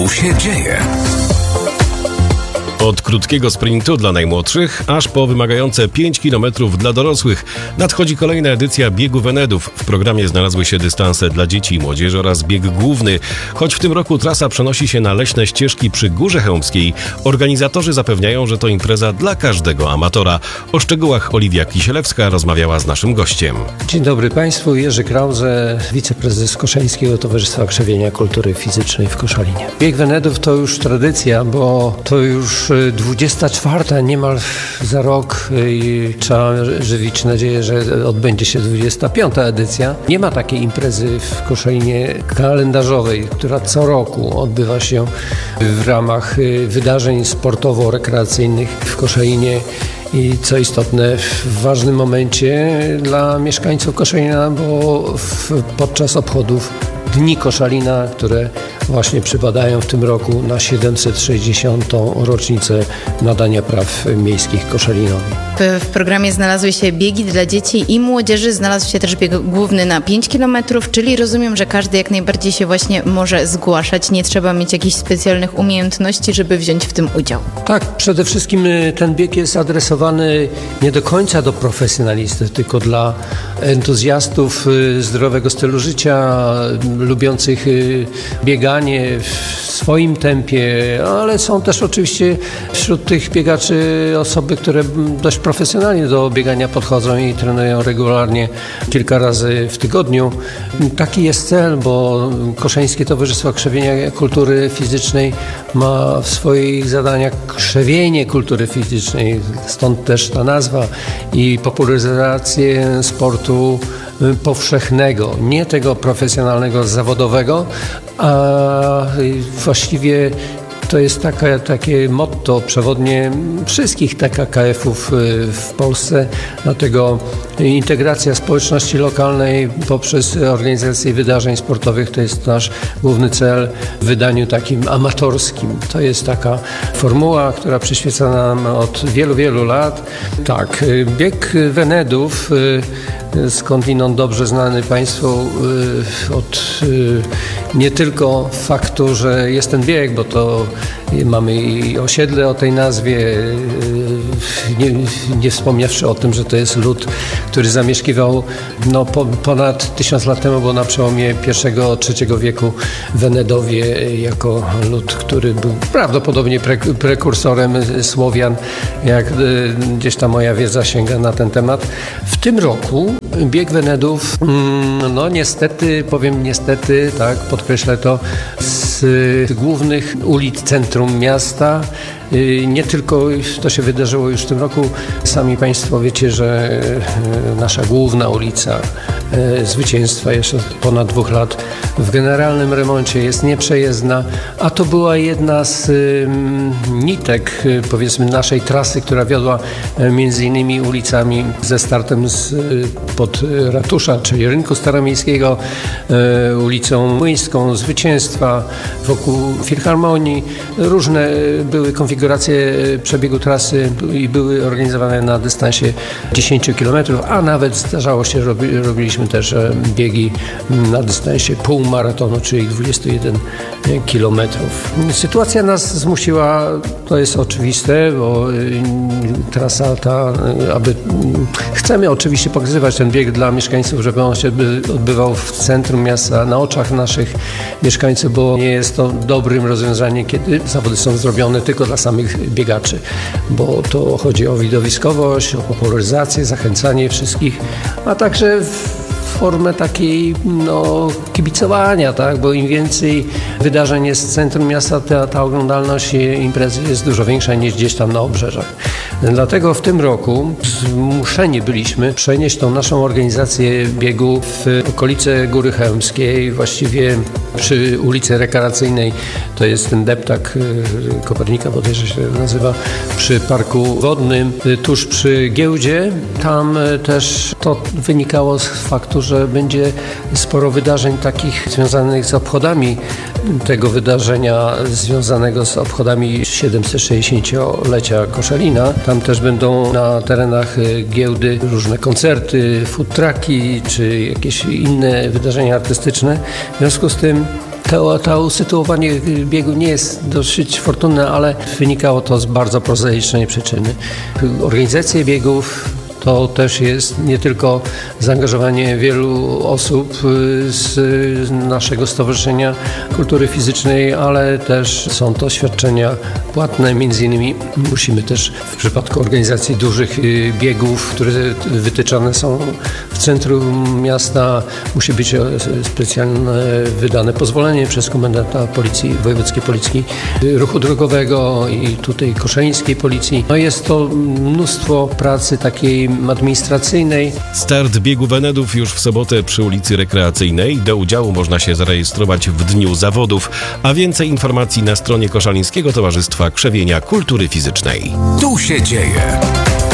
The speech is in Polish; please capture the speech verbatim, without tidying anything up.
Tu się dzieje. Od krótkiego sprintu dla najmłodszych, aż po wymagające pięć kilometrów dla dorosłych nadchodzi kolejna edycja Biegu Wenedów. W programie znalazły się dystanse dla dzieci i młodzieży oraz bieg główny. Choć w tym roku trasa przenosi się na leśne ścieżki przy Górze Chełmskiej, organizatorzy zapewniają, że to impreza dla każdego amatora. O szczegółach Oliwia Kisielewska rozmawiała z naszym gościem. Dzień dobry Państwu, Jerzy Krause, wiceprezes Koszalińskiego Towarzystwa Krzewienia Kultury Fizycznej w Koszalinie. Bieg Wenedów to już tradycja, bo to już dwudziesta czwarta niemal za rok i trzeba żywić nadzieję, że odbędzie się dwudziesta piąta edycja. Nie ma takiej imprezy w Koszalinie kalendarzowej, która co roku odbywa się w ramach wydarzeń sportowo-rekreacyjnych w Koszalinie. I co istotne, w ważnym momencie dla mieszkańców Koszalina, bo w, podczas obchodów Dni Koszalina, które właśnie przypadają w tym roku na siedemset sześćdziesiątą rocznicę nadania praw miejskich Koszalinowi. W programie znalazły się biegi dla dzieci i młodzieży, znalazł się też bieg główny na pięć kilometrów, czyli rozumiem, że każdy jak najbardziej się właśnie może zgłaszać. Nie trzeba mieć jakichś specjalnych umiejętności, żeby wziąć w tym udział. Tak, przede wszystkim ten bieg jest adresowany nie do końca do profesjonalistów, tylko dla entuzjastów zdrowego stylu życia, lubiących bieganie w swoim tempie, ale są też oczywiście wśród tych biegaczy osoby, które dość profesjonalnie do biegania podchodzą i trenują regularnie kilka razy w tygodniu. Taki jest cel, bo Koszalińskie Towarzystwo Krzewienia Kultury Fizycznej ma w swoich zadaniach krzewienie kultury fizycznej, stąd też ta nazwa i popularyzację sportu powszechnego, nie tego profesjonalnego, zawodowego, a właściwie to jest taka, takie motto przewodnie wszystkich T K K F-ów w Polsce, dlatego integracja społeczności lokalnej poprzez organizację wydarzeń sportowych to jest nasz główny cel w wydaniu takim amatorskim. To jest taka formuła, która przyświeca nam od wielu, wielu lat. Tak, bieg Wenedów, skądinąd dobrze znany Państwu od nie tylko faktu, że jest ten bieg, bo to mamy i osiedle o tej nazwie, nie, nie wspomniawszy o tym, że to jest lud, który zamieszkiwał no, po, ponad tysiąc lat temu, bo na przełomie pierwszego, trzeciego wieku Wenedowie jako lud, który był prawdopodobnie pre, prekursorem Słowian, jak gdzieś ta moja wiedza sięga na ten temat. W tym roku bieg Wenedów, no niestety, powiem niestety, tak, podkreślę to, z głównych ulic centrum miasta. Nie tylko to się wydarzyło już w tym roku. Sami Państwo wiecie, że nasza główna ulica Zwycięstwa jeszcze ponad dwóch lat w generalnym remoncie jest nieprzejezdna, a to była jedna z nitek, powiedzmy, naszej trasy, która wiodła między innymi ulicami ze startem z, pod ratusza, czyli Rynku Staromiejskiego, ulicą Młyńską, Zwycięstwa, wokół Filharmonii. Różne były konfiguracje przebiegu trasy i były organizowane na dystansie dziesięć kilometrów, a nawet zdarzało się, robi, robiliśmy też biegi na dystansie półmaratonu, czyli dwadzieścia jeden kilometrów. Sytuacja nas zmusiła, to jest oczywiste, bo trasa ta, aby chcemy oczywiście pokazywać ten bieg dla mieszkańców, żeby on się odbywał w centrum miasta, na oczach naszych mieszkańców, bo nie jest to dobrym rozwiązaniem, kiedy zawody są zrobione tylko dla samych biegaczy, bo to chodzi o widowiskowość, o popularyzację, zachęcanie wszystkich, a także formę takiej no, kibicowania, tak? Bo im więcej wydarzeń jest w centrum miasta, ta, ta oglądalność imprezy jest dużo większa niż gdzieś tam na obrzeżach. Dlatego w tym roku zmuszeni byliśmy przenieść tą naszą organizację biegu w okolice Góry Chełmskiej, właściwie przy ulicy Rekreacyjnej, to jest ten deptak Kopernika, bodajże się nazywa, przy Parku Wodnym, tuż przy giełdzie. Tam też to wynikało z faktu, że będzie sporo wydarzeń takich związanych z obchodami tego wydarzenia, związanego z obchodami siedemset sześćdziesięciolecia Koszalina. Tam też będą na terenach giełdy różne koncerty, food trucki czy jakieś inne wydarzenia artystyczne. W związku z tym To, to usytuowanie biegu nie jest dosyć fortunne, ale wynikało to z bardzo prozaicznej przyczyny. Organizacja biegów to też jest nie tylko zaangażowanie wielu osób z naszego Stowarzyszenia Kultury Fizycznej, ale też są to świadczenia płatne. Między innymi musimy też w przypadku organizacji dużych biegów, które wytyczane są w centrum miasta, musi być specjalne wydane pozwolenie przez komendanta Policji Wojewódzkiej Policji Ruchu Drogowego i tutaj koszalińskiej Policji. No jest to mnóstwo pracy takiej administracyjnej. Start biegu Wenedów już w sobotę przy ulicy Rekreacyjnej. Do udziału można się zarejestrować w dniu zawodów, a więcej informacji na stronie Koszalińskiego Towarzystwa Krzewienia Kultury Fizycznej. Tu się dzieje.